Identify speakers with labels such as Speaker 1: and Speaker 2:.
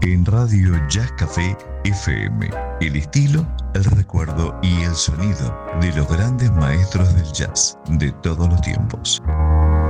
Speaker 1: En Radio Jazz Café FM, el estilo, el recuerdo y el sonido de los grandes maestros del jazz de todos los tiempos.